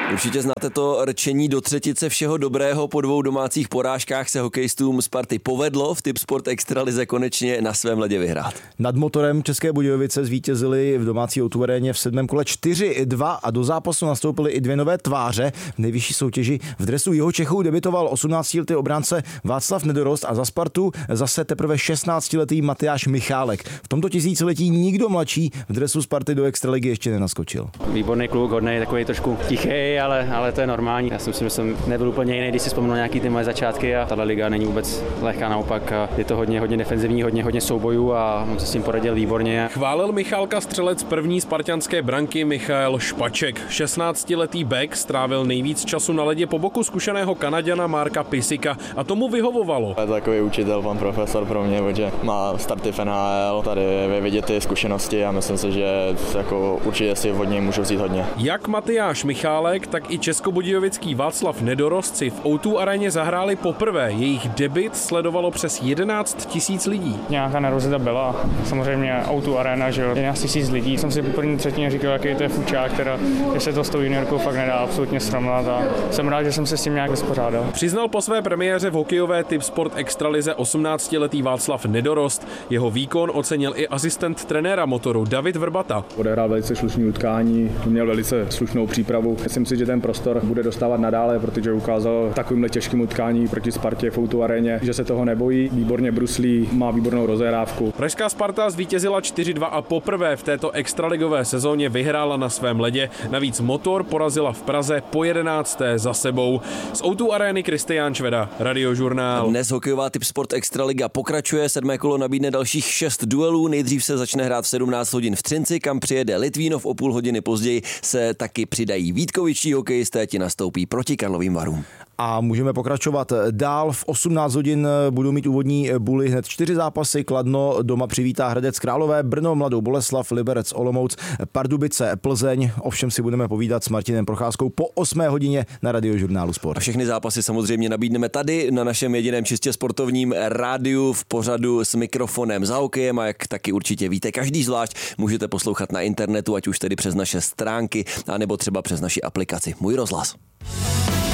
Určitě znáte to rčení do třetice všeho dobrého. Po 2 domácích porážkách se hokejistům Sparty povedlo v Tipsport Extralize konečně na svém ledě vyhrát. Nad Motorem České Budějovice zvítězili v domácí O2 aréně v 7. kole 4-2 a do zápasu nastoupily i 2 nové tváře. V nejvyšší soutěži v dresu Jihočechů debitoval 18letý obránce Václav Nedorost a za Spartu zase teprve 16letý Matyáš Michálek. V tomto tisíciletí nikdo mladší v dresu Sparty do extraligy ještě nenaskočil. Výborný kluk, hodnej, takový trošku tichý, ale to je normální. Já si myslím, že jsem nebyl úplně jiný, když si vzpomínal nějaký ty moje začátky a tahle liga není vůbec lehká, naopak je to hodně defenzivní, hodně soubojů a on se s tím poradil výborně. Chválil Michálka střelec první spartanské branky Michael Špaček. 16letý back strávil nejvíc času na ledě po boku zkušeného Kanaďana Marka Pisika a tomu vyhovovalo. Je to takový učitel, pan profesor pro mě, protože má starty v NHL, tady je vidět ty zkušenosti a myslím si, že jako určitě si od něj můžu vzít hodně. Jak Matyáš Michálek, tak i českobudějovický Václav Nedorost si v O2 aréně zahráli poprvé. Jejich debut sledovalo přes 11 000 lidí. Nějaká nervozita byla, samozřejmě O2 arena, že jo, 11 000 lidí. Jsem si po první třetině říkal, jaký to je fučák, že se to s tou juniorkou fakt nedá absolutně srovnat a jsem rád, že jsem se s tím nějak vyspořádal. Přiznal po své premiéře v hokejové Tipsport Extralize 18letý Václav Nedorost. Jeho výkon ocenil i asistent trenéra Motoru David Vrbata. Odehrál velice slušný utkání, měl velice slušnou přípravu. Myslím si, že ten prostor bude dostávat nadále, protože ukázal takovýmhle těžkým utkání proti Spartě v O2 aréně, že se toho nebojí, výborně bruslí, má výbornou rozehrávku. Pražská Sparta zvítězila 4-2 a poprvé v této extraligové sezóně vyhrála na svém ledě. Navíc Motor porazila v Praze po 11. za sebou. Z O2 arény Kristián Šveda, Radiožurnál. Dnes hokejová Tipsport Extraliga pokračuje, 7. kolo nabídne dalších 6 duelů. Nejdřív se začne hrát v 17 hodin v Třinci, kam přijede Litvínov, o půl hodiny později se taky přidají vítkovičtí hokejisté, ti nastoupí proti Karlovým Varům. A můžeme pokračovat dál. V 18 hodin budou mít úvodní buly hned 4 zápasy. Kladno doma přivítá Hradec Králové, Brno, Mladou Boleslav, Liberec, Olomouc, Pardubice, Plzeň. Ovšem si budeme povídat s Martinem Procházkou po 8 hodině na Radiožurnálu Sport. A všechny zápasy samozřejmě nabídneme tady na našem jediném čistě sportovním rádiu v pořadu s mikrofonem za hokejem, a jak taky určitě víte, každý zvlášť můžete poslouchat na internetu, ať už tedy přes naše stránky, anebo třeba přes naši aplikaci Můj rozhlas.